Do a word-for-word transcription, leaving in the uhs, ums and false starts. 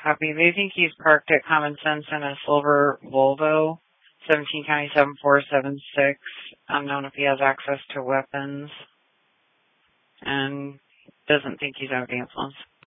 Copy. They think he's parked at Common Sense in a silver Volvo, seventeen County seven four seven six. Unknown if he has access to weapons. And doesn't think he's under the influence.